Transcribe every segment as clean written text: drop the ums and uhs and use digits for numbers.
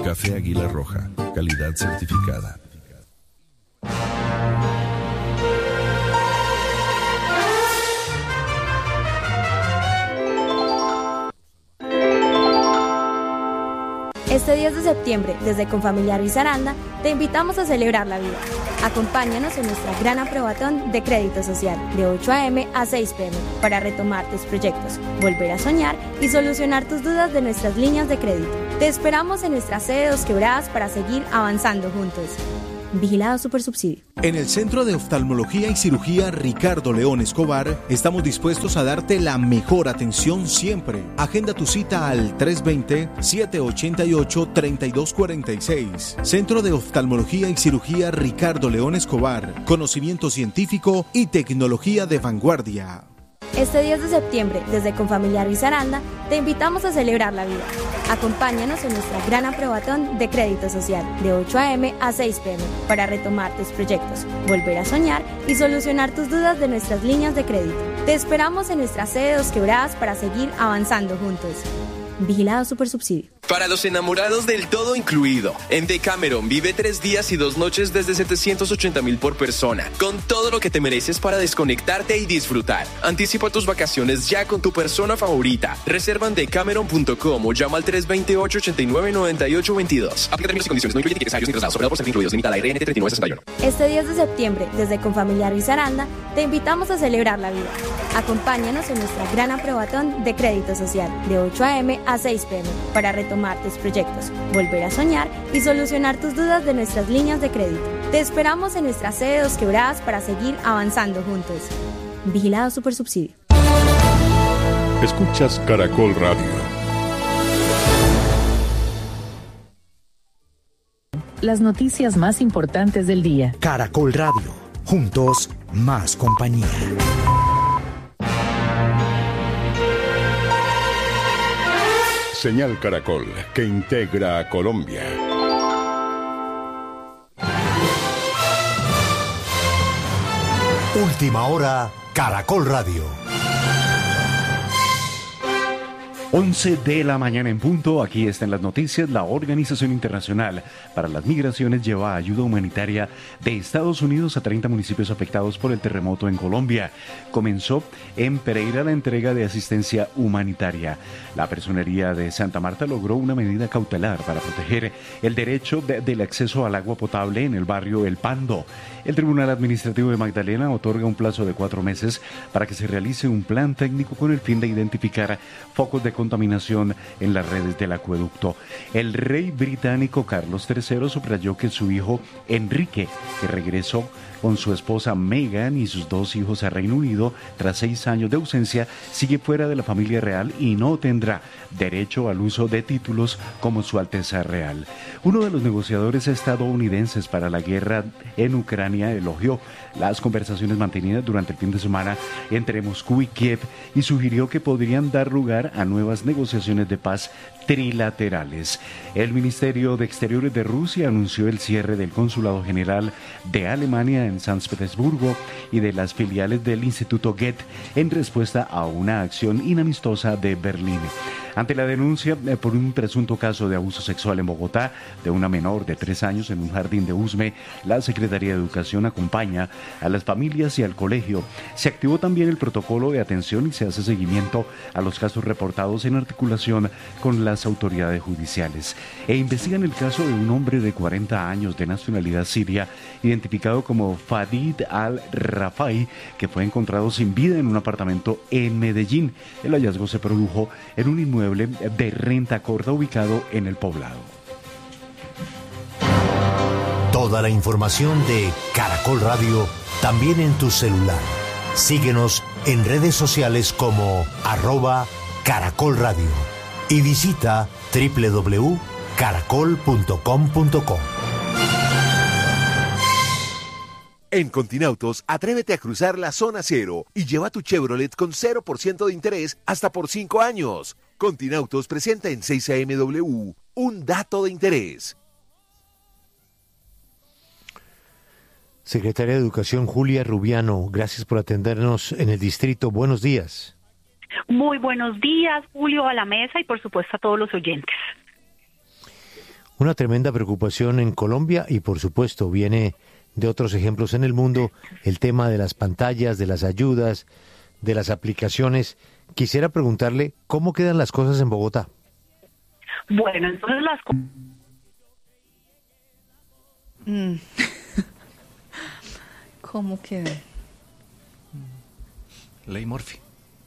Café Águila Roja, calidad certificada. Este 10 de septiembre, desde Confamiliar Risaralda, te invitamos a celebrar la vida. Acompáñanos en nuestra gran aprobatón de crédito social, de 8 a.m. a 6 p.m., para retomar tus proyectos, volver a soñar y solucionar tus dudas de nuestras líneas de crédito. Te esperamos en nuestra sede Dos Quebradas para seguir avanzando juntos. Vigilado Supersubsidio. En el Centro de Oftalmología y Cirugía Ricardo León Escobar estamos dispuestos a darte la mejor atención siempre. Agenda tu cita al 320-788-3246. Centro de Oftalmología y Cirugía Ricardo León Escobar. Conocimiento científico y tecnología de vanguardia. Este 10 de septiembre, desde Confamiliar Risaralda, te invitamos a celebrar la vida. Acompáñanos en nuestra gran aprobatón de crédito social, de 8 a.m. a 6 p.m., para retomar tus proyectos, volver a soñar y solucionar tus dudas de nuestras líneas de crédito. Te esperamos en nuestra sede Dos Quebradas para seguir avanzando juntos. Vigilado Supersubsidio. Para los enamorados del todo incluido, en Decameron vive 3 días y 2 noches desde 780,000 por persona, con todo lo que te mereces para desconectarte y disfrutar. Anticipa tus vacaciones ya con tu persona favorita. Reserva en decameron.com o llama al 328-89-9822. Aplica términos y condiciones, no incluye tickets aéreos ni traslados, operado por ser incluidos, limitada RNT 3961. Este 10 de septiembre, desde Confamiliar Risaralda, te invitamos a celebrar la vida. Acompáñanos en nuestra gran aprobatón de crédito social, de 8 a.m. a 6 p.m., para retomar tus proyectos, volver a soñar y solucionar tus dudas de nuestras líneas de crédito. Te esperamos en nuestra sede Dos Quebradas para seguir avanzando juntos. Vigilado Supersubsidio. Escuchas Caracol Radio. Las noticias más importantes del día. Caracol Radio. Juntos, más compañía. Señal Caracol, que integra a Colombia. Última hora, Caracol Radio. 11 de la mañana en punto, aquí están las noticias. La Organización Internacional para las Migraciones lleva ayuda humanitaria de Estados Unidos a 30 municipios afectados por el terremoto en Colombia. Comenzó en Pereira la entrega de asistencia humanitaria. La Personería de Santa Marta logró una medida cautelar para proteger el derecho del acceso al agua potable en el barrio El Pando. El Tribunal Administrativo de Magdalena otorga un plazo de 4 meses para que se realice un plan técnico con el fin de identificar focos de contaminación en las redes del acueducto. El rey británico Carlos III subrayó que su hijo Enrique, que regresó con su esposa Meghan y sus 2 hijos a Reino Unido tras 6 años de ausencia, sigue fuera de la familia real y no tendrá derecho al uso de títulos como Su Alteza Real. Uno de los negociadores estadounidenses para la guerra en Ucrania elogió las conversaciones mantenidas durante el fin de semana entre Moscú y Kiev y sugirió que podrían dar lugar a nuevas negociaciones de paz trilaterales. El Ministerio de Exteriores de Rusia anunció el cierre del Consulado General de Alemania en San Petersburgo y de las filiales del Instituto Goethe en respuesta a una acción inamistosa de Berlín. Ante la denuncia por un presunto caso de abuso sexual en Bogotá de una menor de 3 años en un jardín de Usme, la Secretaría de Educación acompaña a las familias y al colegio. Se activó también el protocolo de atención y se hace seguimiento a los casos reportados en articulación con las autoridades judiciales. Investigan el caso de un hombre de 40 años de nacionalidad siria, identificado como Fadid al-Rafai, que fue encontrado sin vida en un apartamento en Medellín. El hallazgo se produjo en un inmueble de renta corta ubicado en el Poblado. Toda la información de Caracol Radio también en tu celular. Síguenos en redes sociales como @Caracol Radio y visita www.caracol.com.co. En Continautos, atrévete a cruzar la zona cero y lleva tu Chevrolet con 0% de interés hasta por 5 años. Continautos presenta en 6AMW un dato de interés. Secretaria de Educación Julia Rubiano, gracias por atendernos en el distrito. Buenos días. Muy buenos días, Julio, a la mesa y por supuesto a todos los oyentes. una tremenda preocupación en Colombia y por supuesto viene de otros ejemplos en el mundo, el tema de las pantallas, de las ayudas, de las aplicaciones. Quisiera preguntarle cómo quedan las cosas en Bogotá. Bueno, entonces ¿Cómo quedan? Ley Murphy.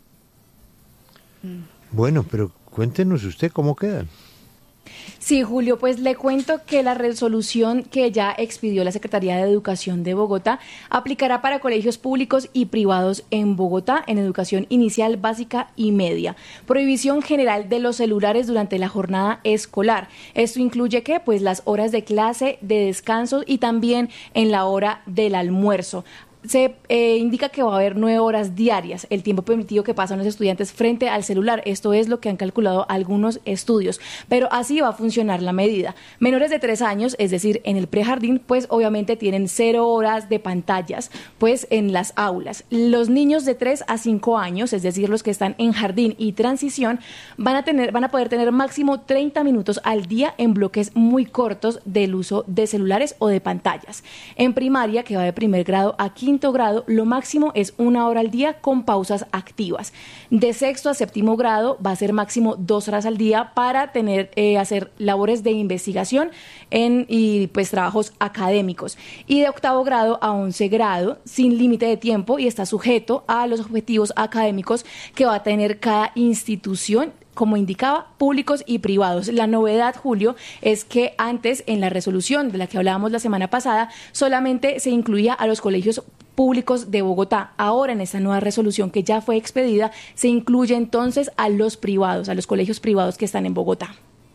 Bueno, pero cuéntenos usted cómo quedan. Sí, Julio, pues le cuento que la resolución que ya expidió la Secretaría de Educación de Bogotá aplicará para colegios públicos y privados en Bogotá en educación inicial, básica y media. Prohibición general de los celulares durante la jornada escolar. Esto incluye que pues las horas de clase, de descanso y también en la hora del almuerzo. Se indica que va a haber 9 horas diarias, el tiempo permitido que pasan los estudiantes frente al celular. Esto es lo que han calculado algunos estudios, pero así va a funcionar la medida. Menores de 3 años, es decir, en el prejardín, pues obviamente tienen 0 horas de pantallas, pues en las aulas. Los niños de 3 a 5 años, es decir, los que están en jardín y transición, van a poder tener máximo 30 minutos al día en bloques muy cortos del uso de celulares o de pantallas. En primaria, que va de primer grado a quinto grado, lo máximo es 1 hora al día con pausas activas. De sexto a séptimo grado va a ser máximo 2 horas al día para hacer labores de investigación y pues trabajos académicos. Y de octavo grado a 11 grado, sin límite de tiempo y está sujeto a los objetivos académicos que va a tener cada institución, como indicaba, públicos y privados. La novedad, Julio, es que antes, en la resolución de la que hablábamos la semana pasada, solamente se incluía a los colegios públicos de Bogotá. Ahora, en esta nueva resolución que ya fue expedida, se incluye entonces a los privados, a los colegios privados que están en Bogotá.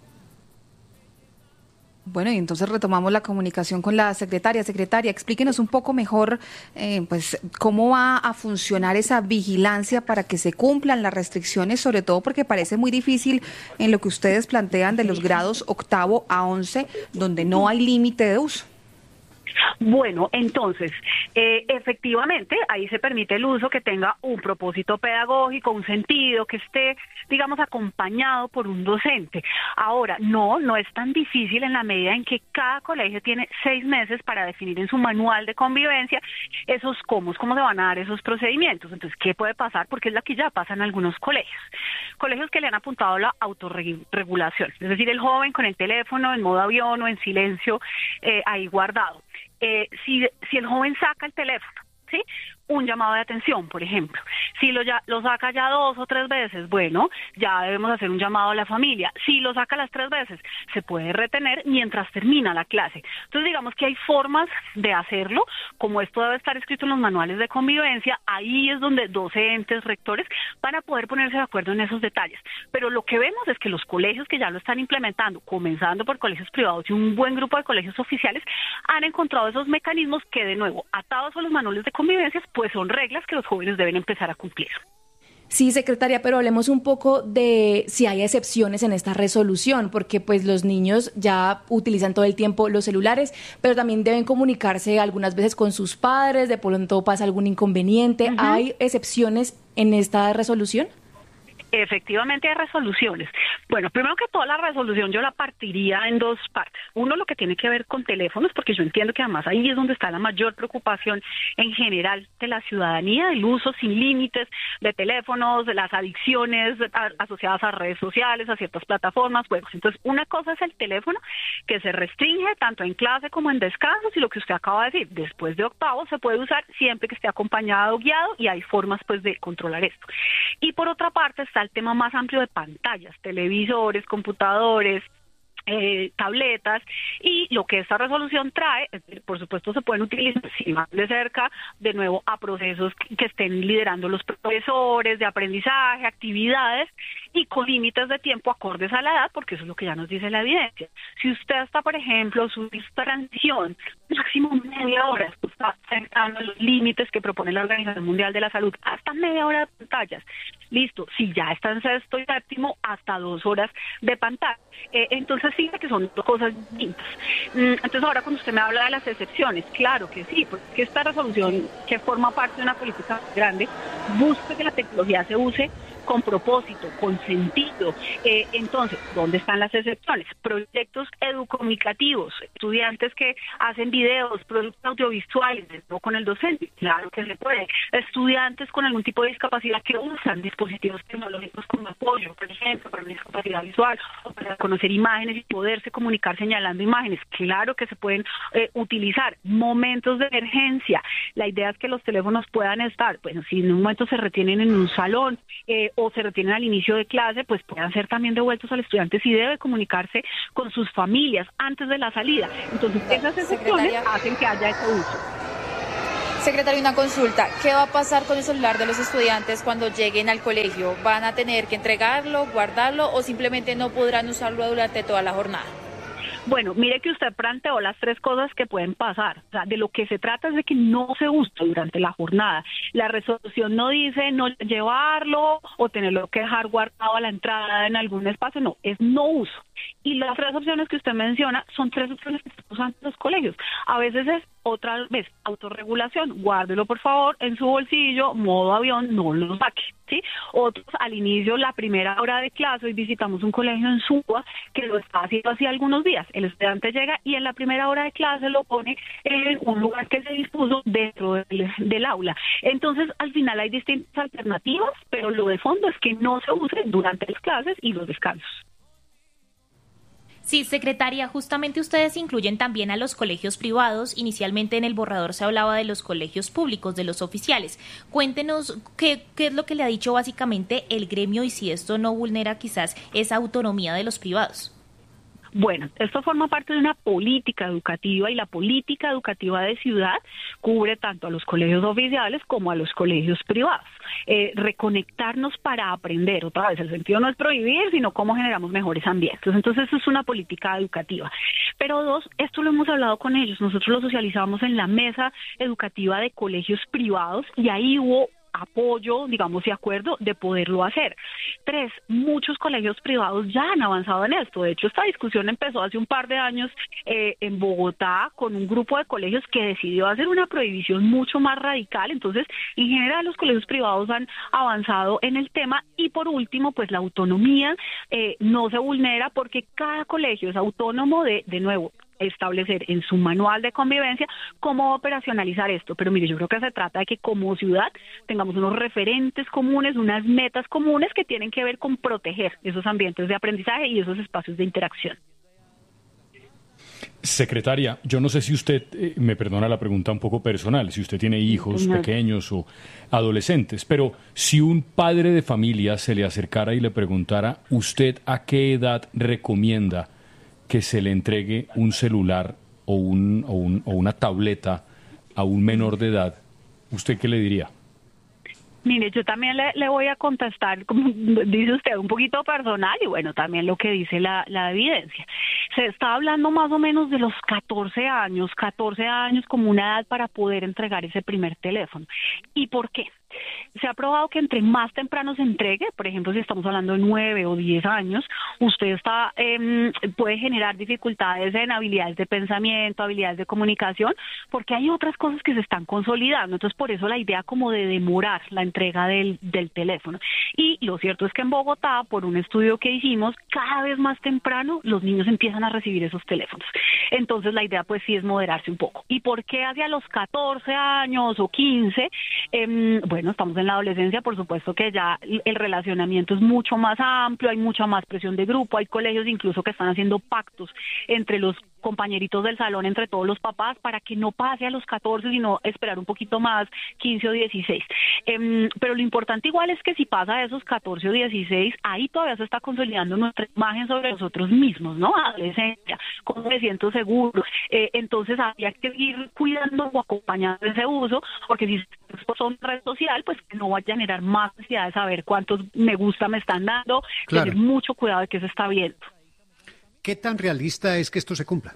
Bueno, y entonces retomamos la comunicación con la secretaria. Secretaria, explíquenos un poco mejor pues cómo va a funcionar esa vigilancia para que se cumplan las restricciones, sobre todo porque parece muy difícil en lo que ustedes plantean de los grados octavo a 11, donde no hay límite de uso. Bueno, entonces, efectivamente, ahí se permite el uso que tenga un propósito pedagógico, un sentido, que esté, digamos, acompañado por un docente. Ahora, no es tan difícil en la medida en que cada colegio tiene 6 meses para definir en su manual de convivencia cómo se van a dar esos procedimientos. Entonces, ¿qué puede pasar? Porque es la que ya pasa en algunos colegios. Colegios que le han apuntado a la autorregulación, es decir, el joven con el teléfono en modo avión o en silencio ahí guardado. Si el joven saca el teléfono, ¿sí? Un llamado de atención, por ejemplo. Si lo saca ya 2 o 3 veces, bueno, ya debemos hacer un llamado a la familia. Si lo saca las 3 veces, se puede retener mientras termina la clase. Entonces, digamos que hay formas de hacerlo, como esto debe estar escrito en los manuales de convivencia, ahí es donde docentes, rectores, van a poder ponerse de acuerdo en esos detalles. Pero lo que vemos es que los colegios que ya lo están implementando, comenzando por colegios privados y un buen grupo de colegios oficiales, han encontrado esos mecanismos que, de nuevo, atados a los manuales de convivencia, pues son reglas que los jóvenes deben empezar a cumplir. Sí, secretaria, pero hablemos un poco de si hay excepciones en esta resolución, porque pues los niños ya utilizan todo el tiempo los celulares, pero también deben comunicarse algunas veces con sus padres, de pronto pasa algún inconveniente. Uh-huh. ¿Hay excepciones en esta resolución? Efectivamente hay resoluciones. Bueno, primero que todo la resolución yo la partiría en 2 partes. Uno, lo que tiene que ver con teléfonos, porque yo entiendo que además ahí es donde está la mayor preocupación en general de la ciudadanía, el uso sin límites de teléfonos, de las adicciones asociadas a redes sociales, a ciertas plataformas, juegos. Entonces, una cosa es el teléfono, que se restringe tanto en clase como en descansos, y lo que usted acaba de decir, después de octavo se puede usar siempre que esté acompañado o guiado, y hay formas pues de controlar esto. Y por otra parte está el tema más amplio de pantallas, televisores, computadores, tabletas, y lo que esta resolución trae, por supuesto se pueden utilizar más de cerca, de nuevo a procesos que estén liderando los profesores de aprendizaje, actividades, y con límites de tiempo acordes a la edad, porque eso es lo que ya nos dice la evidencia. Si usted está, por ejemplo, su transición, máximo media hora, está cercano a los límites que propone la Organización Mundial de la Salud, hasta media hora de pantallas. Listo, si ya está en sexto y séptimo, hasta 2 horas de pantalla. Entonces sí que son 2 cosas distintas. Entonces ahora cuando usted me habla de las excepciones, claro que sí, porque esta resolución, que forma parte de una política grande, busca que la tecnología se use con propósito, con sentido. Entonces, ¿dónde están las excepciones? Proyectos educomunicativos, estudiantes que hacen videos, productos audiovisuales, no con el docente, claro que se puede. Estudiantes con algún tipo de discapacidad que usan dispositivos tecnológicos como apoyo, por ejemplo, para una discapacidad visual, o para conocer imágenes y poderse comunicar señalando imágenes, claro que se pueden utilizar. Momentos de emergencia, la idea es que los teléfonos puedan estar, bueno, si en un momento se retienen en un salón o se retienen al inicio de clase, pues puedan ser también devueltos al estudiante si debe comunicarse con sus familias antes de la salida. Entonces, esas excepciones hacen que haya ese uso. Secretario, una consulta. ¿Qué va a pasar con el celular de los estudiantes cuando lleguen al colegio? ¿Van a tener que entregarlo, guardarlo o simplemente no podrán usarlo durante toda la jornada? Bueno, mire que usted planteó las 3 cosas que pueden pasar. O sea, de lo que se trata es de que no se use durante la jornada. La resolución no dice no llevarlo o tenerlo que dejar guardado a la entrada en algún espacio, no, es no uso. Y las 3 opciones que usted menciona son 3 opciones que se usan en los colegios. A veces es, otra vez, autorregulación. Guárdelo, por favor, en su bolsillo, modo avión, no lo saque, ¿sí? Otros, al inicio, la primera hora de clase, hoy visitamos un colegio en Suba que lo está haciendo así algunos días. El estudiante llega y en la primera hora de clase lo pone en un lugar que se dispuso dentro del aula. Entonces, al final hay distintas alternativas, pero lo de fondo es que no se use durante las clases y los descansos. Sí, secretaria, justamente ustedes incluyen también a los colegios privados. Inicialmente en el borrador se hablaba de los colegios públicos, de los oficiales. Cuéntenos qué es lo que le ha dicho básicamente el gremio y si esto no vulnera quizás esa autonomía de los privados. Bueno, esto forma parte de una política educativa y la política educativa de ciudad cubre tanto a los colegios oficiales como a los colegios privados. Reconectarnos para aprender, otra vez, el sentido no es prohibir, sino cómo generamos mejores ambientes. Entonces, eso es una política educativa. Pero 2, esto lo hemos hablado con ellos, nosotros lo socializamos en la mesa educativa de colegios privados y ahí hubo apoyo, digamos, y acuerdo de poderlo hacer. 3, muchos colegios privados ya han avanzado en esto. De hecho, esta discusión empezó hace un par de años en Bogotá con un grupo de colegios que decidió hacer una prohibición mucho más radical. Entonces, en general, los colegios privados han avanzado en el tema. Y por último, pues la autonomía no se vulnera porque cada colegio es autónomo de nuevo, establecer en su manual de convivencia cómo operacionalizar esto. Pero mire, yo creo que se trata de que como ciudad tengamos unos referentes comunes, unas metas comunes que tienen que ver con proteger esos ambientes de aprendizaje y esos espacios de interacción. Secretaria, yo no sé si usted, me perdona la pregunta un poco personal, si usted tiene hijos pequeños o adolescentes, pero si un padre de familia se le acercara y le preguntara, ¿usted a qué edad recomienda que se le entregue un celular o una tableta a un menor de edad, ¿usted qué le diría? Mire, yo también le voy a contestar, como dice usted, un poquito personal y bueno, también lo que dice la evidencia. Se está hablando más o menos de los 14 años como una edad para poder entregar ese primer teléfono. ¿Y por qué? Se ha probado que entre más temprano se entregue, por ejemplo, si estamos hablando de 9 o 10 años, usted puede generar dificultades en habilidades de pensamiento, habilidades de comunicación, porque hay otras cosas que se están consolidando. Entonces, por eso la idea como de demorar la entrega del teléfono. Y lo cierto es que en Bogotá, por un estudio que hicimos, cada vez más temprano los niños empiezan a recibir esos teléfonos. Entonces, la idea pues sí es moderarse un poco. ¿Y por qué hacia los 14 años o 15? Bueno, estamos en la adolescencia, por supuesto que ya el relacionamiento es mucho más amplio, hay mucha más presión de grupo, hay colegios incluso que están haciendo pactos entre los compañeritos del salón, entre todos los papás, para que no pase a los 14, sino esperar un poquito más, 15 o 16. Pero lo importante igual es que si pasa a esos 14 o 16, ahí todavía se está consolidando nuestra imagen sobre nosotros mismos, ¿no? Adolescencia, cómo me siento seguro. Entonces habría que ir cuidando o acompañando ese uso, porque si son red social, pues no vaya a generar más necesidad de saber cuántos me gusta me están dando, claro. Tener mucho cuidado de qué se está viendo. ¿Qué tan realista es que esto se cumpla?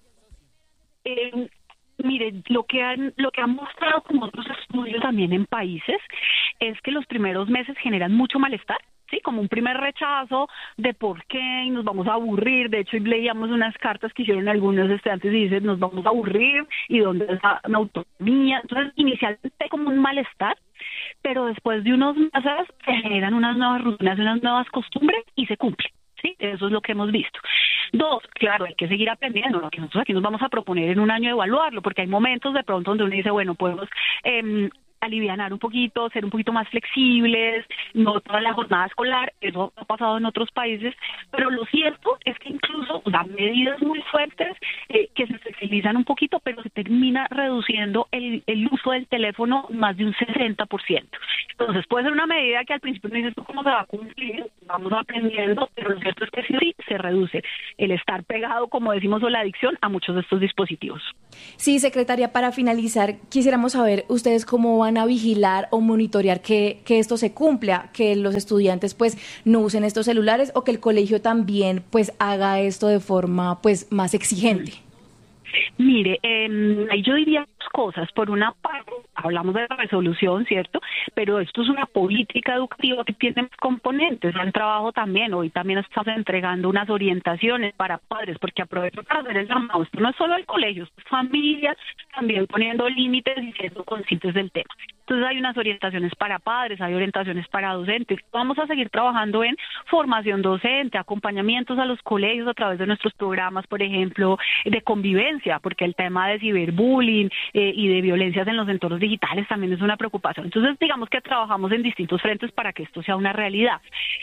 Mire, lo que han mostrado como otros estudios también en países es que los primeros meses generan mucho malestar, sí, como un primer rechazo de por qué y nos vamos a aburrir. De hecho, leíamos unas cartas que hicieron algunos estudiantes y dicen nos vamos a aburrir y dónde está la autonomía. Entonces, inicialmente hay como un malestar, pero después de unos meses se generan unas nuevas rutinas, unas nuevas costumbres y se cumple. Sí, eso es lo que hemos visto. 2, claro, hay que seguir aprendiendo. Lo que nosotros aquí nos vamos a proponer en un año evaluarlo, porque hay momentos de pronto donde uno dice, bueno, podemos alivianar un poquito, ser un poquito más flexibles, no toda la jornada escolar, eso ha pasado en otros países, pero lo cierto es que incluso dan medidas muy fuertes que se flexibilizan un poquito, pero se termina reduciendo el uso del teléfono más de un 60%. Entonces puede ser una medida que al principio no dices tú cómo se va a cumplir, vamos aprendiendo, pero lo cierto es que sí se reduce el estar pegado, como decimos, o la adicción a muchos de estos dispositivos. Sí, secretaria, para finalizar, quisiéramos saber ustedes cómo van a vigilar o monitorear que esto se cumpla, que los estudiantes pues no usen estos celulares o que el colegio también pues haga esto de forma pues más exigente. Mire, yo diría dos cosas. Por una parte, hablamos de la resolución, ¿cierto? Pero esto es una política educativa que tiene componentes, un trabajo también. Hoy también estamos entregando unas orientaciones para padres, porque aprovecho para hacer el llamado. Esto no es solo el colegio, esto es familias también poniendo límites y siendo conscientes del tema. Entonces hay unas orientaciones para padres, hay orientaciones para docentes. Vamos a seguir trabajando en formación docente, acompañamientos a los colegios a través de nuestros programas, por ejemplo, de convivencia, porque el tema de ciberbullying y de violencias en los entornos digitales también es una preocupación. Entonces, digamos que trabajamos en distintos frentes para que esto sea una realidad.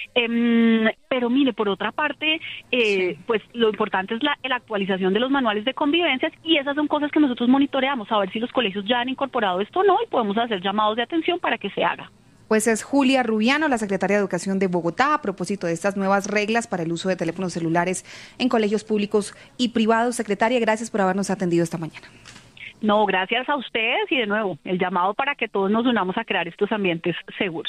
Pero mire, por otra parte, pues lo importante es la actualización de los manuales de convivencias, y esas son cosas que nosotros monitoreamos, a ver si los colegios ya han incorporado esto o no, y podemos hacer llamados de atención para que se haga. Pues es Julia Rubiano, la secretaria de Educación de Bogotá, a propósito de estas nuevas reglas para el uso de teléfonos celulares en colegios públicos y privados. Secretaria, gracias por habernos atendido esta mañana. No, gracias a ustedes, y de nuevo, el llamado para que todos nos unamos a crear estos ambientes seguros.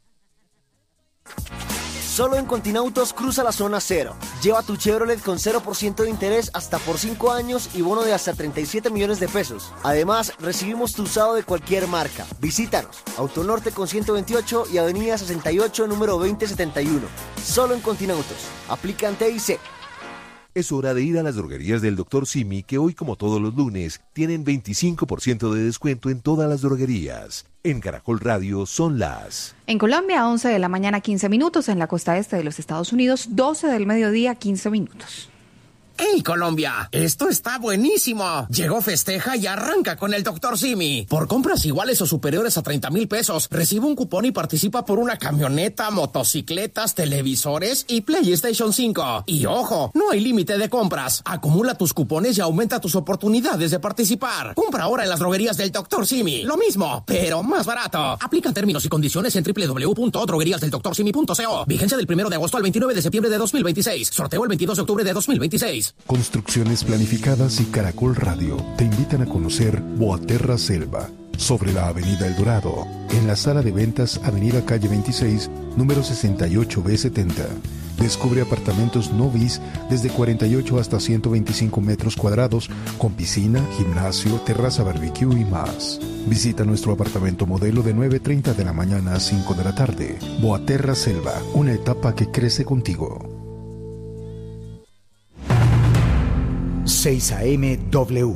Solo en Continautos cruza la zona cero. Lleva tu Chevrolet con 0% de interés hasta por 5 años y bono de hasta 37 millones de pesos. Además, recibimos tu usado de cualquier marca. Visítanos. Autonorte con 128 y Avenida 68, número 2071. Solo en Continautos. Aplican TIC. Es hora de ir a las droguerías del Dr. Simi, que hoy, como todos los lunes, tienen 25% de descuento en todas las droguerías. En Caracol Radio son las... En Colombia, 11 de la mañana, 15 minutos. En la costa este de los Estados Unidos, 12 del mediodía, 15 minutos. ¡Hey, Colombia! ¡Esto está buenísimo! Llegó Festeja y arranca con el Dr. Simi. Por compras iguales o superiores a 30,000 pesos, recibe un cupón y participa por una camioneta, motocicletas, televisores y PlayStation 5. Y ojo, no hay límite de compras. Acumula tus cupones y aumenta tus oportunidades de participar. Compra ahora en las droguerías del Dr. Simi. Lo mismo, pero más barato. Aplican términos y condiciones en www.drogueriasdeldoctorsimi.co. Vigencia del 1 de agosto al 29 de septiembre de 2026. Sorteo el 22 de octubre de 2026. Construcciones Planificadas y Caracol Radio te invitan a conocer Boaterra Selva, sobre la Avenida El Dorado, en la sala de ventas Avenida Calle 26, número 68B70. Descubre apartamentos no bis desde 48 hasta 125 metros cuadrados, con piscina, gimnasio, terraza barbecue y más. Visita nuestro apartamento modelo de 9:30 de la mañana a 5 de la tarde. Boaterra Selva, una etapa que crece contigo. 6 AM W.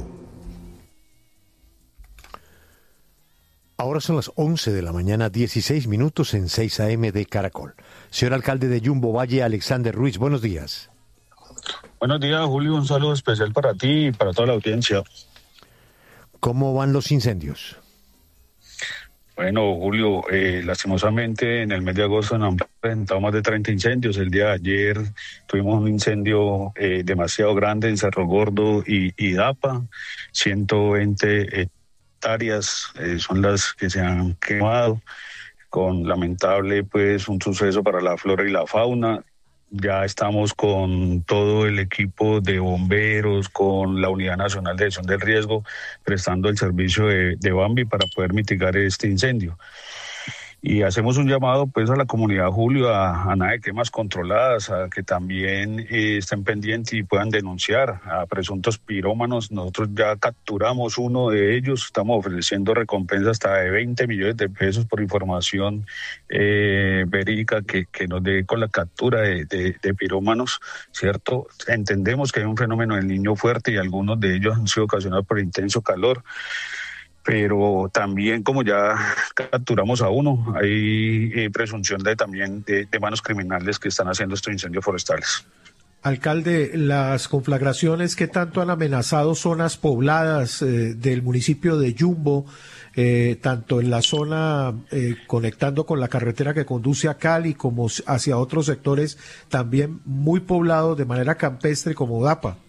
Ahora son las 11 de la mañana, 16 minutos en 6 AM de Caracol. Señor alcalde de Yumbo Valle, Alexander Ruiz, buenos días. Buenos días, Julio, un saludo especial para ti y para toda la audiencia. ¿Cómo van los incendios? Bueno, Julio, lastimosamente en el mes de agosto nos han presentado más de 30 incendios. El día de ayer tuvimos un incendio demasiado grande en Cerro Gordo y Dapa. 120 hectáreas son las que se han quemado, con lamentable pues un suceso para la flora y la fauna. Ya estamos con todo el equipo de bomberos, con la Unidad Nacional de Gestión del Riesgo, prestando el servicio de Bambi para poder mitigar este incendio. Y hacemos un llamado pues a la comunidad, Julio, a nada de quemas controladas, a que también estén pendientes y puedan denunciar a presuntos pirómanos. Nosotros ya capturamos uno de ellos, estamos ofreciendo recompensa hasta de 20 millones de pesos por información verídica que nos dé con la captura de pirómanos, ¿cierto? Entendemos que hay un fenómeno del Niño fuerte y algunos de ellos han sido ocasionados por intenso calor. pero también como ya capturamos a uno, hay presunción también de manos criminales que están haciendo estos incendios forestales. Alcalde, las conflagraciones que tanto han amenazado zonas pobladas del municipio de Yumbo, tanto en la zona conectando con la carretera que conduce a Cali como hacia otros sectores también muy poblados de manera campestre como Dapa.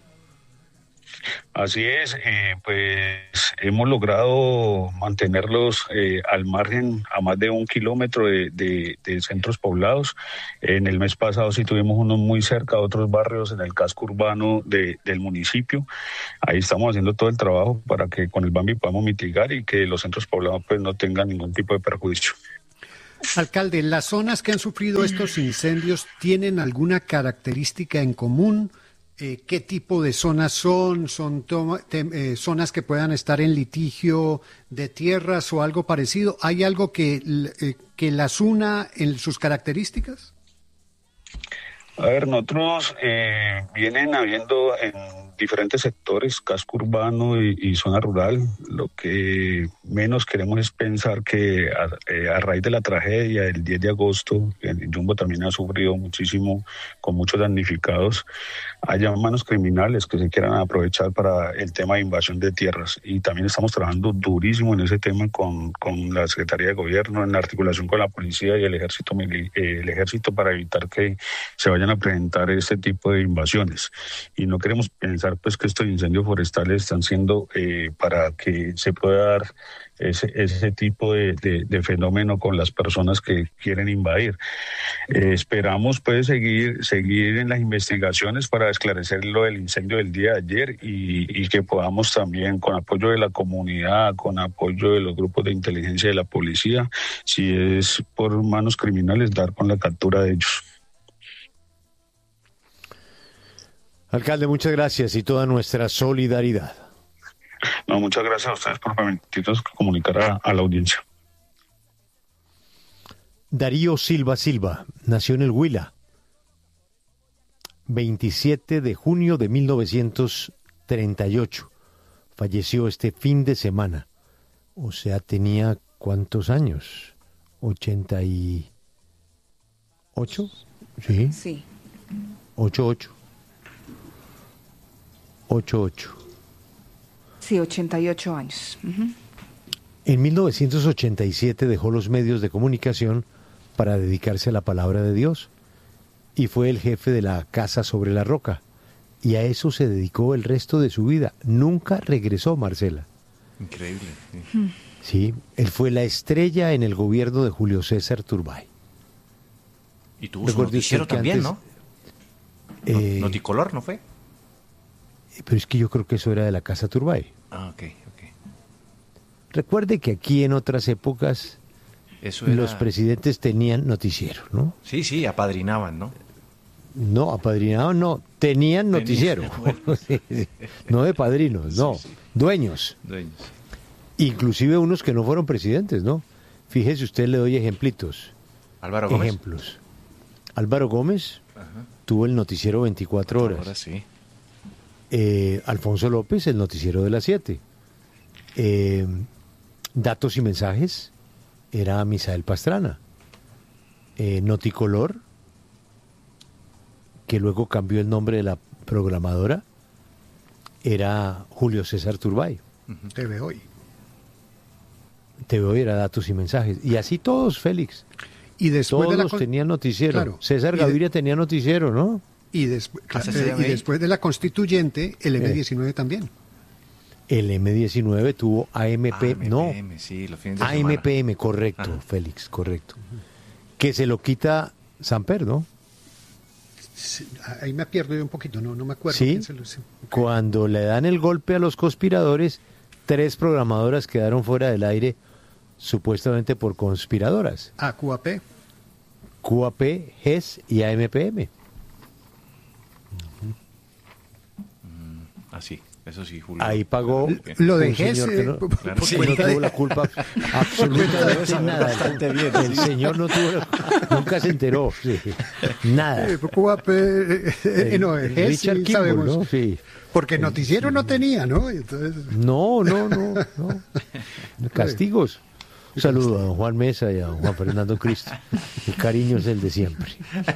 Así es, pues hemos logrado mantenerlos al margen a más de 1 kilómetro de centros poblados. En el mes pasado sí tuvimos unos muy cerca de otros barrios en el casco urbano del municipio. Ahí estamos haciendo todo el trabajo para que con el BAMBI podamos mitigar y que los centros poblados pues no tengan ningún tipo de perjuicio. Alcalde, ¿las zonas que han sufrido estos incendios tienen alguna característica en común? ¿Qué tipo de zonas son? ¿Son zonas que puedan estar en litigio de tierras o algo parecido? ¿Hay algo que las una en sus características? A ver, nosotros vienen habiendo en diferentes sectores, casco urbano y zona rural. Lo que menos queremos es pensar que a raíz de la tragedia del 10 de agosto, el Yumbo también ha sufrido muchísimo, con muchos damnificados, haya manos criminales que se quieran aprovechar para el tema de invasión de tierras. Y también estamos trabajando durísimo en ese tema con la Secretaría de Gobierno, en articulación con la policía y el ejército para evitar que se vayan a presentar este tipo de invasiones. Y no queremos pensar pues que estos incendios forestales están siendo para que se pueda dar ese tipo de fenómeno con las personas que quieren invadir. Esperamos pues seguir en las investigaciones para esclarecer lo del incendio del día de ayer y que podamos también, con apoyo de la comunidad, con apoyo de los grupos de inteligencia de la policía, si es por manos criminales, dar con la captura de ellos. Alcalde, muchas gracias y toda nuestra solidaridad. No, muchas gracias a ustedes por permitirnos comunicar a la audiencia. Darío Silva nació en el Huila, 27 de junio de 1938. Falleció este fin de semana. O sea, tenía ¿cuántos años? ¿88? Sí. Sí. 88. Sí, 88 años. Uh-huh. En 1987 dejó los medios de comunicación para dedicarse a la palabra de Dios y fue el jefe de la Casa sobre la Roca y a eso se dedicó el resto de su vida. Nunca regresó, Marcela. Increíble. Sí. Sí, él fue la estrella en el gobierno de Julio César Turbay. Y tuvo su noticiero también, antes, ¿no? Noticolor, ¿no fue? Pero es que yo creo que eso era de la Casa Turbay. Ah, ok. Recuerde que aquí en otras épocas los presidentes tenían noticiero, ¿no? Sí, apadrinaban, ¿no? No, apadrinaban no, tenían noticiero. Bueno. No de padrinos, no, sí. Dueños. Inclusive unos que no fueron presidentes, ¿no? Fíjese usted, le doy ejemplitos. Álvaro Gómez. Ejemplos. Álvaro Gómez tuvo el noticiero 24 horas. Ahora sí. Alfonso López, el noticiero de las 7. Datos y mensajes, era Misael Pastrana. Noticolor, que luego cambió el nombre de la programadora, era Julio César Turbay. TV Hoy. TV Hoy era Datos y mensajes. Y así todos, Félix. Y después todos tenían noticiero. Claro. César Gaviria tenía noticiero, ¿no? Y después de la constituyente, el M19 también. El M19 tuvo AMPM, no. Sí, los fines de AMPM, semana. correcto, Félix, correcto. Que se lo quita Samper, ¿no? Sí, ahí me pierdo yo un poquito, no me acuerdo. Sí, cuando le dan el golpe a los conspiradores, 3 programadoras quedaron fuera del aire, supuestamente por conspiradoras. QAP. QAP, GES y AMPM. Así, eso sí, Julio. Ahí pagó lo un dejé, señor que no, claro. sí, no tuvo la culpa absolutamente nada. Bastante bien, El señor no tuvo nunca se enteró, sí, nada. Richard Kimball, ¿no? Sí. Porque noticiero no tenía, ¿no? Entonces... No. Castigos. Un saludo a don Juan Mesa y a don Juan Fernando Cristo. El cariño es el de siempre.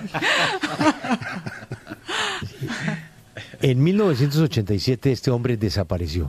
En 1987 este hombre desapareció.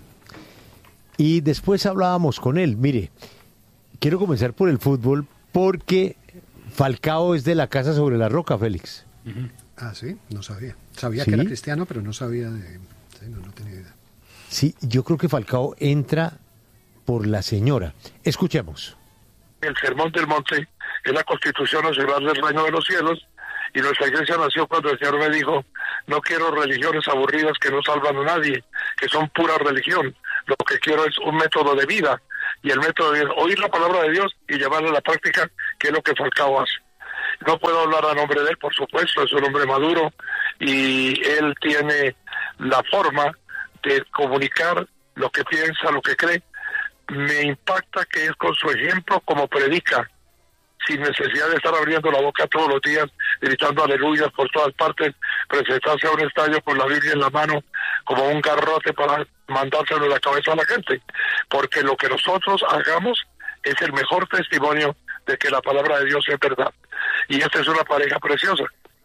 Y después hablábamos con él. Mire, quiero comenzar por el fútbol porque Falcao es de la Casa sobre la Roca, Félix. Ah, sí, no sabía. Sabía ¿Sí? que era cristiano, pero no sabía de... Sí, no tenía idea. Sí, yo creo que Falcao entra por la señora. Escuchemos. El Sermón del Monte es la Constitución Nacional del Reino de los Cielos, y nuestra iglesia nació cuando el Señor me dijo: no quiero religiones aburridas que no salvan a nadie, que son pura religión. Lo que quiero es un método de vida, y el método es oír la palabra de Dios y llevarla a la práctica, que es lo que Falcao hace. No puedo hablar a nombre de él, por supuesto, es un hombre maduro y él tiene la forma de comunicar lo que piensa, lo que cree. Me impacta que es con su ejemplo como predica, sin necesidad de estar abriendo la boca todos los días, gritando aleluyas por todas partes, presentarse a un estadio con la Biblia en la mano como un garrote para mandárselo en la cabeza a la gente, porque lo que nosotros hagamos es el mejor testimonio de que la palabra de Dios es verdad. Y esta es una pareja preciosa.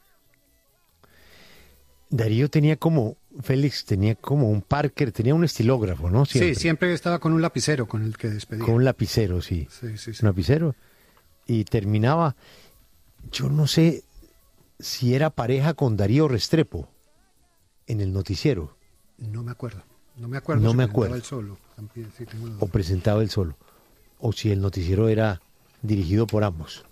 Darío tenía como, Félix tenía como un Parker, tenía un estilógrafo, ¿no? Sí, siempre estaba con un lapicero con el que despedía. Con un lapicero, sí. Sí. Un lapicero. Y terminaba, yo no sé si era pareja con Darío Restrepo en el noticiero. No me acuerdo. Él solo. Sí, o presentaba él solo. O si el noticiero era dirigido por ambos.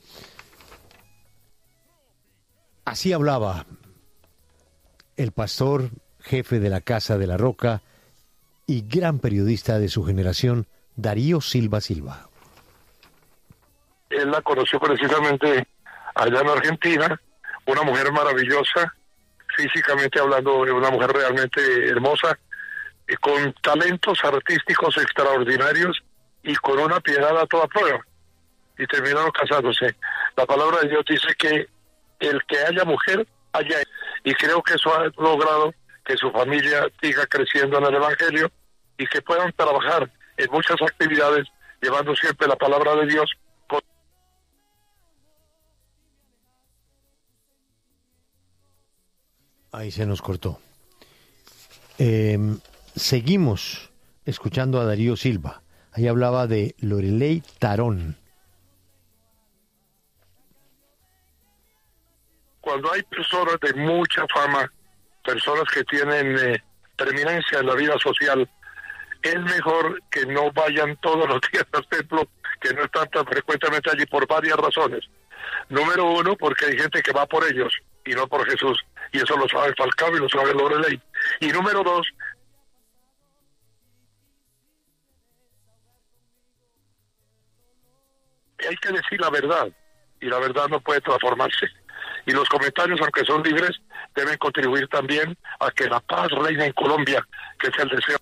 Así hablaba el pastor, jefe de la Casa de la Roca y gran periodista de su generación, Darío Silva Silva. Él la conoció precisamente allá en Argentina, una mujer maravillosa, físicamente hablando, una mujer realmente hermosa, con talentos artísticos extraordinarios y con una piedad a toda prueba. Y terminaron casándose. La palabra de Dios dice que el que haya mujer, haya. Y creo que eso ha logrado que su familia siga creciendo en el Evangelio y que puedan trabajar en muchas actividades llevando siempre la palabra de Dios. Ahí se nos cortó. Seguimos escuchando a Darío Silva. Ahí hablaba de Loreley Tarón. Cuando hay personas de mucha fama, personas que tienen preeminencia en la vida social, es mejor que no vayan todos los días al templo, que no están tan frecuentemente allí por varias razones. Número uno, porque hay gente que va por ellos y no por Jesús, y eso lo sabe Falcao y lo sabe Loreley. Y número dos, hay que decir la verdad, y la verdad no puede transformarse. Y los comentarios, aunque son libres, deben contribuir también a que la paz reine en Colombia, que es el deseo.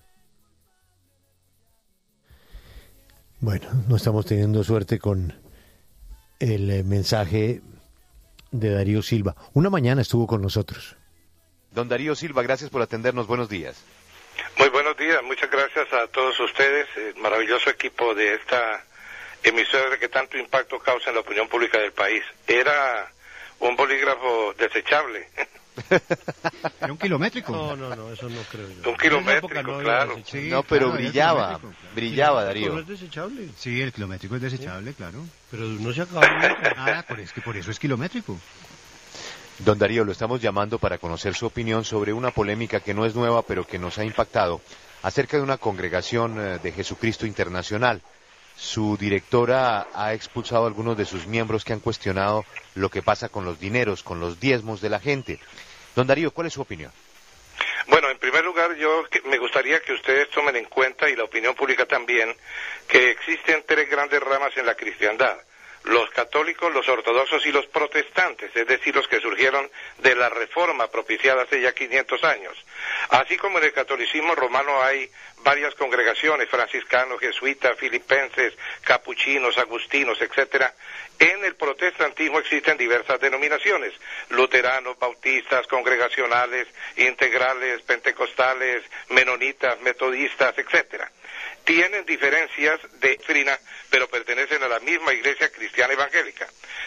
Bueno, no estamos teniendo suerte con el mensaje de Darío Silva. Una mañana estuvo con nosotros. Don Darío Silva, gracias por atendernos. Buenos días. Muy buenos días. Muchas gracias a todos ustedes, el maravilloso equipo de esta emisora que tanto impacto causa en la opinión pública del país. Era un bolígrafo desechable. ¿Era un kilométrico? No, eso no creo yo. Un kilométrico, claro. Sí, no, pero claro, brillaba, Darío. ¿No es desechable? Sí, el kilométrico es desechable, claro. Pero no se acaba nada, por eso es kilométrico. Don Darío, lo estamos llamando para conocer su opinión sobre una polémica que no es nueva, pero que nos ha impactado, acerca de una congregación de Jesucristo Internacional. Su directora ha expulsado a algunos de sus miembros que han cuestionado lo que pasa con los dineros, con los diezmos de la gente. Don Darío, ¿cuál es su opinión? Bueno, en primer lugar, me gustaría que ustedes tomen en cuenta, y la opinión pública también, que existen tres grandes ramas en la cristiandad. los católicos, los ortodoxos y los protestantes, es decir, los que surgieron de la reforma propiciada hace ya 500 años. Así como en el catolicismo romano hay varias congregaciones, franciscanos, jesuitas, filipenses, capuchinos, agustinos, etcétera, en el protestantismo existen diversas denominaciones, luteranos, bautistas, congregacionales, integrales, pentecostales, menonitas, metodistas, etcétera. Tienen diferencias de doctrina, pero pertenecen a la misma iglesia cristiana evangélica.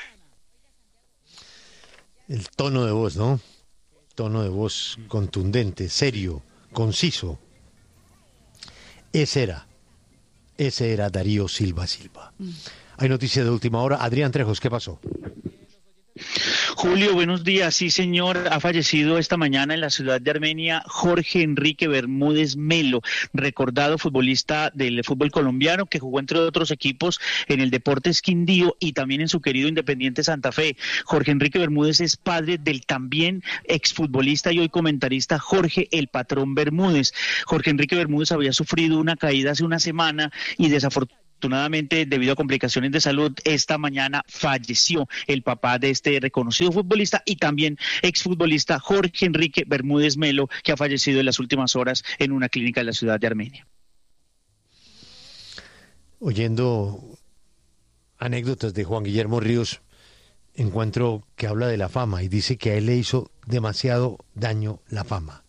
El tono de voz, ¿no? Tono de voz contundente, serio, conciso. Ese era Darío Silva. Hay noticias de última hora. Adrián Trejos, ¿qué pasó? Julio, buenos días. Sí, señor, ha fallecido esta mañana en la ciudad de Armenia Jorge Enrique Bermúdez Melo, recordado futbolista del fútbol colombiano que jugó entre otros equipos en el Deportes Quindío y también en su querido Independiente Santa Fe. Jorge Enrique Bermúdez es padre del también exfutbolista y hoy comentarista Jorge El Patrón Bermúdez. Jorge Enrique Bermúdez había sufrido una caída hace una semana y desafortunadamente, debido a complicaciones de salud, esta mañana falleció el papá de este reconocido futbolista y también exfutbolista Jorge Enrique Bermúdez Melo, que ha fallecido en las últimas horas en una clínica de la ciudad de Armenia. Oyendo anécdotas de Juan Guillermo Ríos, encuentro que habla de la fama y dice que a él le hizo demasiado daño la fama.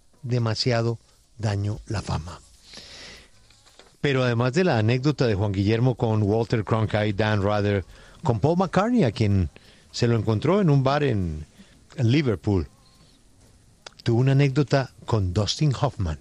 Pero además de la anécdota de Juan Guillermo con Walter Cronkite, Dan Rather, con Paul McCartney, a quien se lo encontró en un bar en Liverpool, tuvo una anécdota con Dustin Hoffman.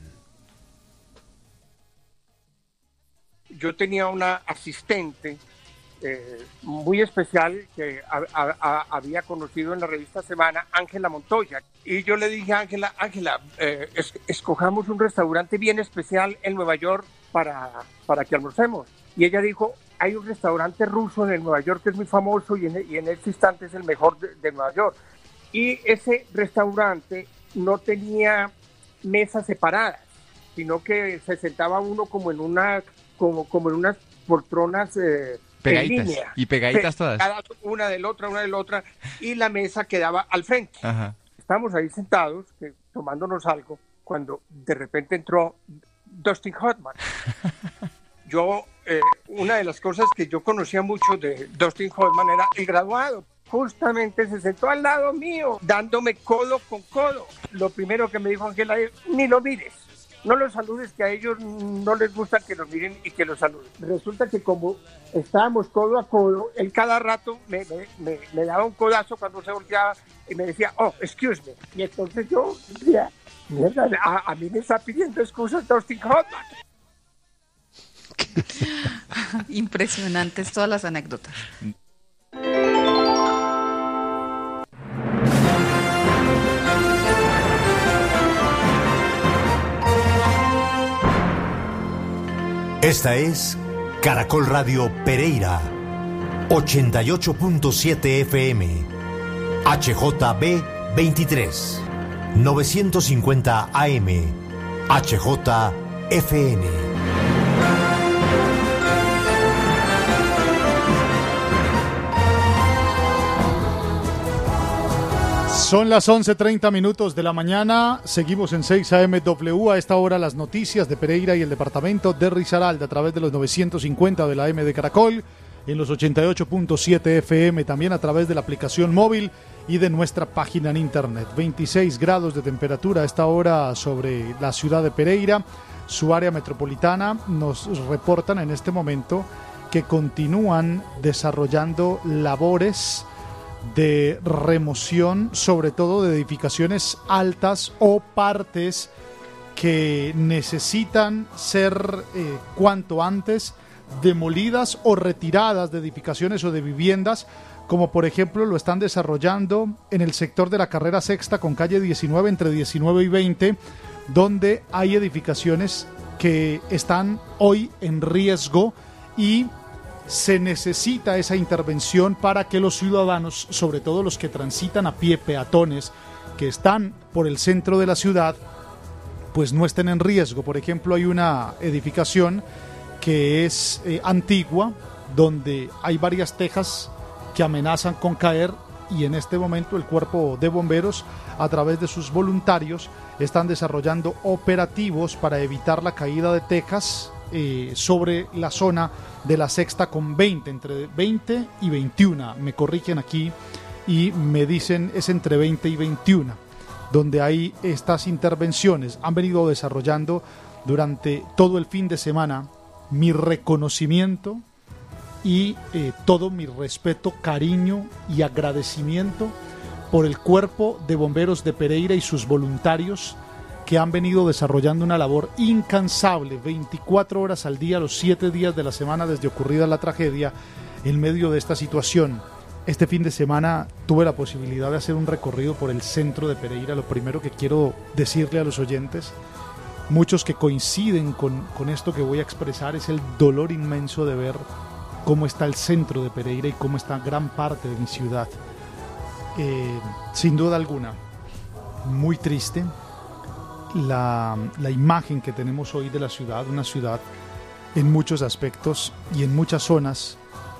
Yo tenía una asistente muy especial que había conocido en la revista Semana, Ángela Montoya, y yo le dije a Ángela, escojamos un restaurante bien especial en Nueva York para que almorcemos. Y ella dijo, hay un restaurante ruso en Nueva York que es muy famoso y en este instante es el mejor de Nueva York. Y ese restaurante no tenía mesas separadas, sino que se sentaba uno como en unas poltronas pegaditas, en línea. y pegaditas todas. Una de la otra, y la mesa quedaba al frente. Ajá. Estábamos ahí sentados, tomándonos algo, cuando de repente entró Dustin Hoffman. Yo, una de las cosas que yo conocía mucho de Dustin Hoffman era el graduado. Justamente se sentó al lado mío, dándome codo con codo. Lo primero que me dijo Ángela es, ni lo mires, no los saludes, que a ellos no les gusta que los miren y que los saluden. Resulta que como estábamos codo a codo, él cada rato me daba un codazo cuando se volteaba y me decía, oh, excuse me. Y entonces yo decía, mierda, a mí me está pidiendo excusas Dustin Hoffman. Impresionantes todas las anécdotas. Esta es Caracol Radio Pereira, 88.7 FM, HJB 23, 950 AM, HJFN. Son las 11:30 de la mañana, seguimos en 6 AMW, a esta hora las noticias de Pereira y el departamento de Risaralda a través de los 950 de la AM de Caracol, en los 88.7 FM, también a través de la aplicación móvil y de nuestra página en internet. 26 grados de temperatura a esta hora sobre la ciudad de Pereira, su área metropolitana. Nos reportan en este momento que continúan desarrollando labores de remoción, sobre todo de edificaciones altas o partes que necesitan ser cuanto antes demolidas o retiradas de edificaciones o de viviendas, como por ejemplo lo están desarrollando en el sector de la carrera sexta con calle 19, entre 19 y 20, donde hay edificaciones que están hoy en riesgo y se necesita esa intervención para que los ciudadanos, sobre todo los que transitan a pie, peatones, que están por el centro de la ciudad, pues no estén en riesgo. Por ejemplo, hay una edificación que es antigua, donde hay varias tejas que amenazan con caer, y en este momento el cuerpo de bomberos, a través de sus voluntarios, están desarrollando operativos para evitar la caída de tejas sobre la zona de la Sexta con 20, entre 20 y 21, me corrigen aquí y me dicen es entre 20 y 21, donde hay estas intervenciones. Han venido desarrollando durante todo el fin de semana. Mi reconocimiento y todo mi respeto, cariño y agradecimiento por el Cuerpo de Bomberos de Pereira y sus voluntarios, que han venido desarrollando una labor incansable, 24 horas al día, los 7 días de la semana desde ocurrida la tragedia, en medio de esta situación. Este fin de semana tuve la posibilidad de hacer un recorrido por el centro de Pereira. Lo primero que quiero decirle a los oyentes, muchos que coinciden con esto que voy a expresar, es el dolor inmenso de ver cómo está el centro de Pereira y cómo está gran parte de mi ciudad. Sin duda alguna, muy triste la imagen que tenemos hoy de la ciudad, una ciudad en muchos aspectos y en muchas zonas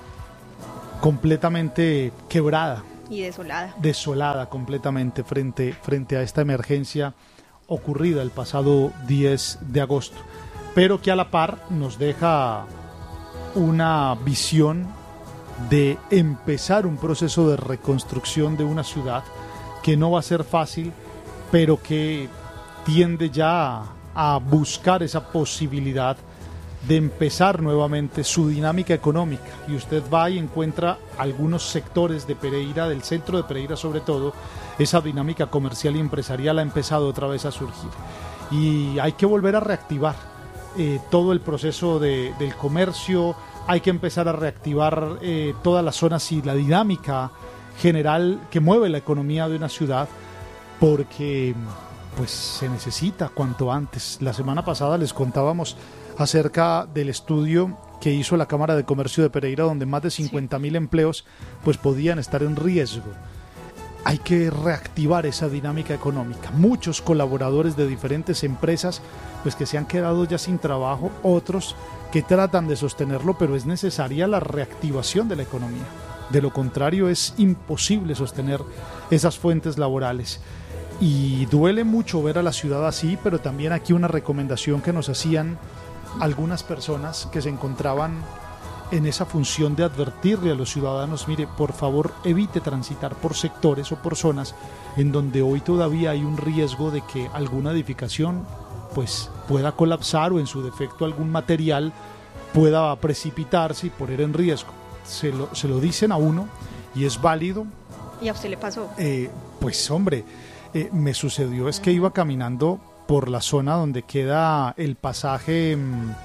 completamente quebrada y desolada completamente frente a esta emergencia ocurrida el pasado 10 de agosto, pero que a la par nos deja una visión de empezar un proceso de reconstrucción de una ciudad que no va a ser fácil, pero que tiende ya a buscar esa posibilidad de empezar nuevamente su dinámica económica. Y usted va y encuentra algunos sectores de Pereira, del centro de Pereira sobre todo, esa dinámica comercial y empresarial ha empezado otra vez a surgir. Y hay que volver a reactivar todo el proceso del comercio, hay que empezar a reactivar todas las zonas y la dinámica general que mueve la economía de una ciudad, porque pues se necesita cuanto antes. La semana pasada les contábamos acerca del estudio que hizo la Cámara de Comercio de Pereira, donde más de 50.000 empleos pues podían estar en riesgo. Hay que reactivar esa dinámica económica. Muchos colaboradores de diferentes empresas pues que se han quedado ya sin trabajo, otros que tratan de sostenerlo, pero es necesaria la reactivación de la economía. De lo contrario es imposible sostener esas fuentes laborales. Y duele mucho ver a la ciudad así, pero también aquí una recomendación que nos hacían algunas personas que se encontraban en esa función de advertirle a los ciudadanos: mire, por favor, evite transitar por sectores o por zonas en donde hoy todavía hay un riesgo de que alguna edificación pues pueda colapsar, o en su defecto algún material pueda precipitarse y poner en riesgo. Se lo dicen a uno y es válido. ¿Y a usted le pasó? Pues hombre, me sucedió, es que iba caminando por la zona donde queda el pasaje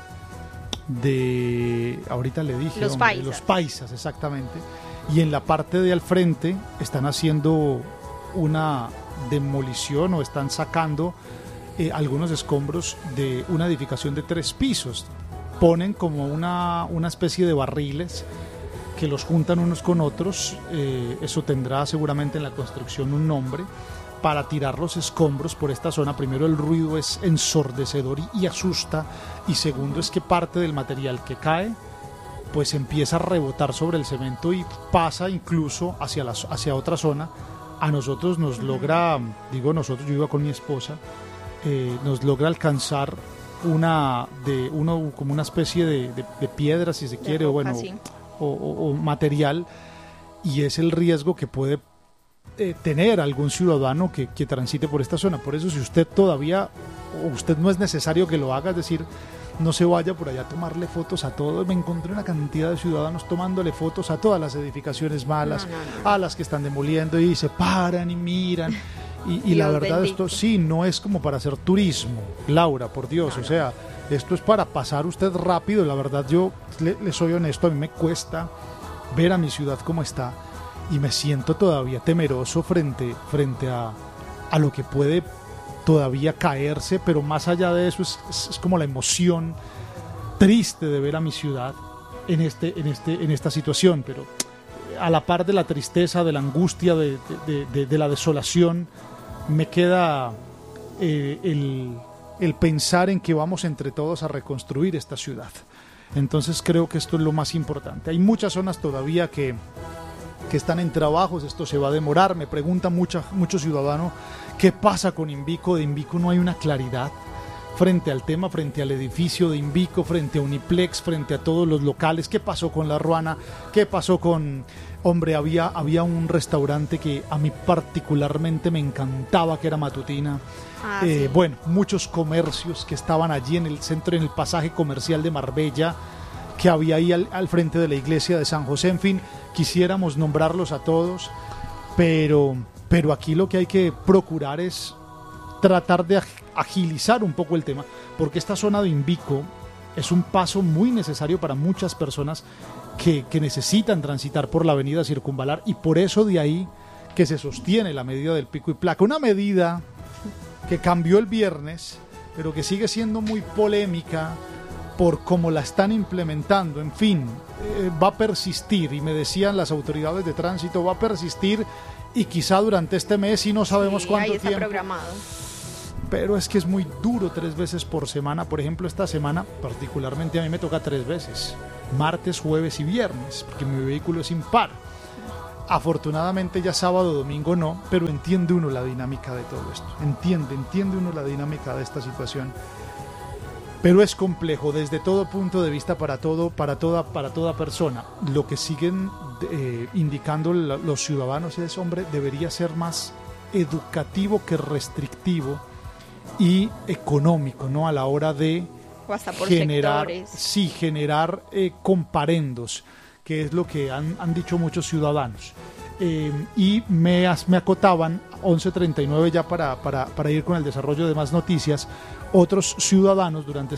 de, ahorita le dije, los paisas, exactamente, y en la parte de al frente están haciendo una demolición o están sacando algunos escombros de una edificación de 3 pisos. Ponen como una especie de barriles que los juntan unos con otros, eso tendrá seguramente en la construcción un nombre, para tirar los escombros por esta zona. Primero, el ruido es ensordecedor y asusta, y segundo es que parte del material que cae pues empieza a rebotar sobre el cemento y pasa incluso hacia otra zona. A nosotros nos logra, digo nosotros, yo iba con mi esposa, nos logra alcanzar como una especie de piedra, si se quiere, roca, o material, y es el riesgo que puede tener algún ciudadano que transite por esta zona. Por eso, si usted todavía, o usted no es necesario que lo haga, es decir, no se vaya por allá a tomarle fotos a todo. Me encontré una cantidad de ciudadanos tomándole fotos a todas las edificaciones malas, a las que están demoliendo, y se paran y miran. Y la verdad, esto sí, no es como para hacer turismo, Laura, por Dios, o sea, esto es para pasar usted rápido. La verdad, yo le soy honesto, a mí me cuesta ver a mi ciudad como está, y me siento todavía temeroso frente a lo que puede todavía caerse, pero más allá de eso es como la emoción triste de ver a mi ciudad en esta situación. Pero a la par de la tristeza, de la angustia, de la desolación, me queda el pensar en que vamos entre todos a reconstruir esta ciudad. Entonces creo que esto es lo más importante. Hay muchas zonas todavía que que están en trabajos, esto se va a demorar. Me pregunta mucho ciudadano, ¿qué pasa con Invico? De Invico no hay una claridad frente al tema, frente al edificio de Invico, frente a Uniplex, frente a todos los locales. ¿Qué pasó con La Ruana? ¿Qué pasó con... Hombre, había un restaurante que a mí particularmente me encantaba, que era Matutina. Sí. Bueno, muchos comercios que estaban allí en el centro, en el pasaje comercial de Marbella, que había ahí al frente de la iglesia de San José. En fin, quisiéramos nombrarlos a todos, pero aquí lo que hay que procurar es tratar de agilizar un poco el tema, porque esta zona de Invico es un paso muy necesario para muchas personas que necesitan transitar por la avenida Circunvalar, y por eso de ahí que se sostiene la medida del pico y placa, una medida que cambió el viernes, pero que sigue siendo muy polémica por cómo la están implementando. En fin, va a persistir, y me decían las autoridades de tránsito, va a persistir, y quizá durante este mes, y no sabemos cuánto ahí está tiempo. Programado. Pero es que es muy duro 3 veces por semana. Por ejemplo, esta semana particularmente a mí me toca 3 veces, martes, jueves y viernes, porque mi vehículo es impar. Afortunadamente ya sábado, domingo no, pero entiende uno la dinámica de todo esto, entiende uno la dinámica de esta situación. Pero es complejo desde todo punto de vista para toda persona. Lo que siguen indicando los ciudadanos es, hombre, debería ser más educativo que restrictivo y económico, ¿no? A la hora de o hasta por generar, sectores. sí, generar comparendos, que es lo que han dicho muchos ciudadanos. Y me acotaban 11:39 ya para ir con el desarrollo de más noticias. Otros ciudadanos durante